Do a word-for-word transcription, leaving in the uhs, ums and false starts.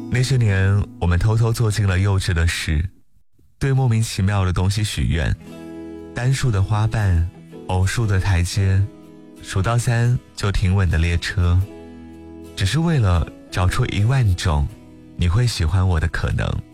那些年，我们偷偷做尽了幼稚的事，对莫名其妙的东西许愿，单数的花瓣，偶数的台阶，数到三就停稳的列车，只是为了找出一万种你会喜欢我的可能。